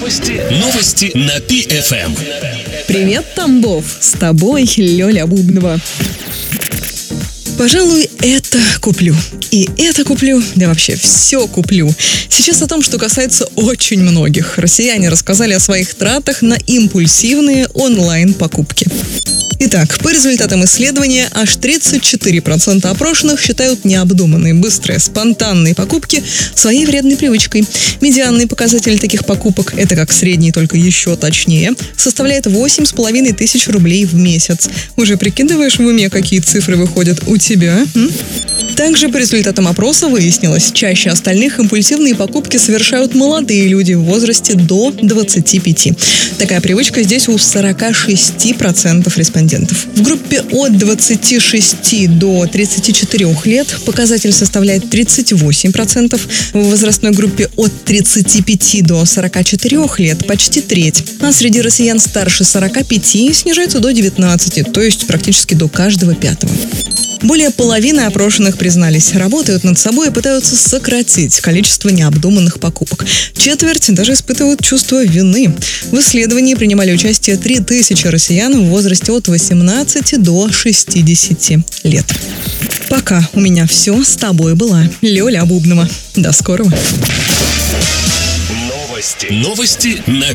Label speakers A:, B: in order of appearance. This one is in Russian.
A: Новости на ПФМ.
B: Привет, Тамбов! С тобой Лёля Бубнова. Пожалуй, это куплю. И это куплю, да вообще все куплю. Сейчас о том, что касается очень многих. Россияне рассказали о своих тратах на импульсивные онлайн-покупки. Итак, по результатам исследования, аж 34% опрошенных считают необдуманные, быстрые, спонтанные покупки своей вредной привычкой. Медианный показатель таких покупок, это как средний, только еще точнее, составляет 8,5 тысяч рублей в месяц. Уже прикидываешь в уме, какие цифры выходят у тебя? Также по результатам опроса выяснилось, чаще остальных импульсивные покупки совершают молодые люди в возрасте до 25. Такая привычка здесь у 46% респондентов. В группе от 26 до 34 лет показатель составляет 38%, в возрастной группе от 35 до 44 лет почти треть, а среди россиян старше 45 снижается до 19, то есть практически до каждого пятого. Более половины опрошенных признались, работают над собой и пытаются сократить количество необдуманных покупок. Четверть даже испытывают чувство вины. В исследовании принимали участие 3000 россиян в возрасте от 18 до 60 лет. Пока у меня все. С тобой была Лёля Бубнова. До скорого.
A: Новости на